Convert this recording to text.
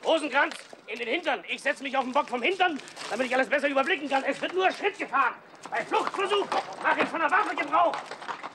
Rosenkranz, in den Hintern. Ich setze mich auf den Bock vom Hintern, damit ich alles besser überblicken kann. Es wird nur Schritt gefahren. Bei Fluchtversuch mache ich von der Waffe Gebrauch.